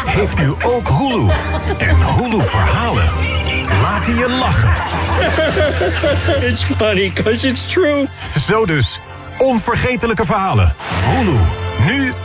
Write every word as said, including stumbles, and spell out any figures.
heeft nu ook Hulu. En Hulu verhalen laten je lachen. It's funny, 'cause it's true. Zo dus, onvergetelijke verhalen. Hulu, nu